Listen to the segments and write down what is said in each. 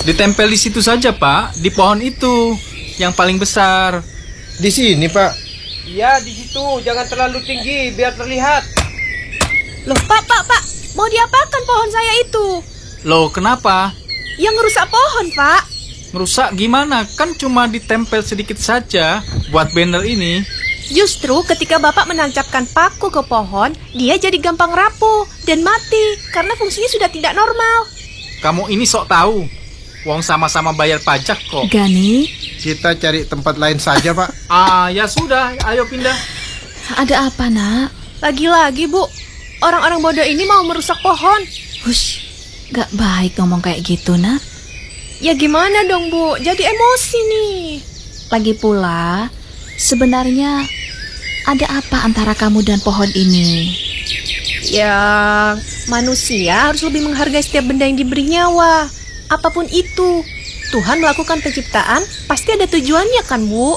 Ditempel di situ saja, Pak. Di pohon itu, yang paling besar. Di sini, Pak. Iya, di situ. Jangan terlalu tinggi, biar terlihat. Loh, Pak. Mau diapakan pohon saya itu? Loh, kenapa? Yang ngerusak pohon, Pak. Ngerusak gimana? Kan cuma ditempel sedikit saja buat banner ini. Justru ketika Bapak menancapkan paku ke pohon, dia jadi gampang rapuh dan mati karena fungsinya sudah tidak normal. Kamu ini sok tahu. Wong sama-sama bayar pajak kok. Gani, Kita cari tempat lain saja, Pak. Ya sudah, ayo pindah. ada apa, Nak? Lagi-lagi, Bu, orang-orang bodoh ini mau merusak pohon. Hush, gak baik ngomong kayak gitu, Nak. Ya gimana dong, Bu? Jadi emosi nih. Lagi pula, sebenarnya ada apa antara kamu dan pohon ini? Ya, manusia harus lebih menghargai setiap benda yang diberi nyawa. Apapun itu, Tuhan melakukan penciptaan pasti ada tujuannya kan, Bu?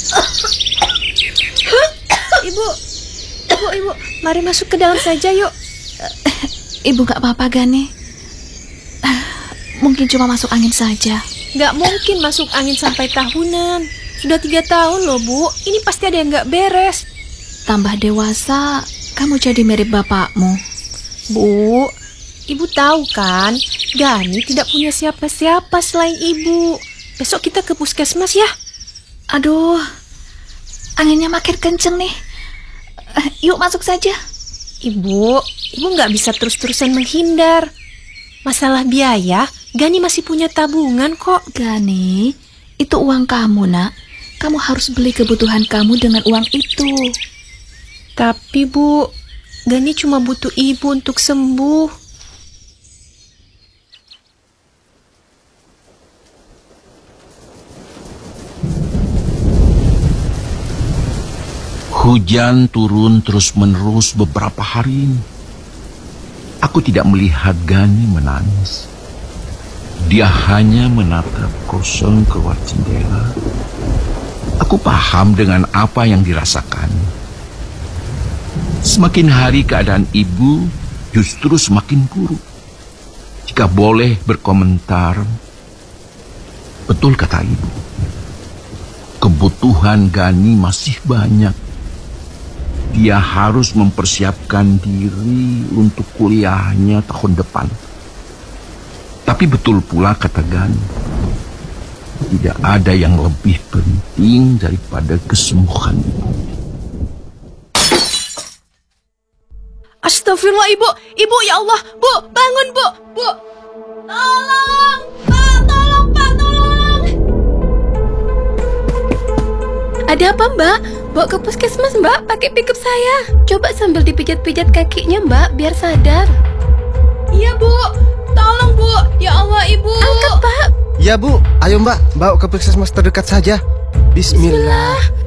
Ibu, mari masuk ke dalam saja yuk. Ibu gak apa-apa, Gani. Mungkin cuma masuk angin saja. Gak mungkin masuk angin sampai tahunan. Sudah 3 tahun loh, Bu. Ini pasti ada yang gak beres. Tambah dewasa, kamu jadi mirip bapakmu. Bu, Ibu tahu kan, Gani tidak punya siapa-siapa selain Ibu. Besok kita ke puskesmas ya. Aduh, anginnya makin kenceng nih. Yuk masuk saja. Ibu gak bisa terus-terusan menghindar. Masalah biaya, Gani masih punya tabungan kok. Gani, itu uang kamu, Nak. Kamu harus beli kebutuhan kamu dengan uang itu. Tapi Bu, Gani cuma butuh Ibu untuk sembuh. Hujan turun terus-menerus beberapa hari ini. Aku tidak melihat Gani menangis. Dia hanya menatap kosong keluar jendela. Aku paham dengan apa yang dirasakan. Semakin hari keadaan ibu justru semakin buruk. Jika boleh berkomentar, betul kata ibu. Kebutuhan Gani masih banyak. Dia harus mempersiapkan diri untuk kuliahnya tahun depan. Tapi betul pula kata Gani, tidak ada yang lebih penting daripada kesembuhan ibu. Astagfirullah, Ibu, ya Allah. Bu, bangun, Bu. Tolong, Pak, tolong. Ada apa, Mbak? Bawa ke puskesmas, Mbak, pakai pickup saya. Coba sambil dipijat-pijat kakinya, Mbak, biar sadar. Iya, Bu. Tolong, Bu. Ya Allah, Ibu. Angkat, Pak. Ya, Bu. Ayo, Mbak. Bawa ke puskesmas terdekat saja. Bismillah.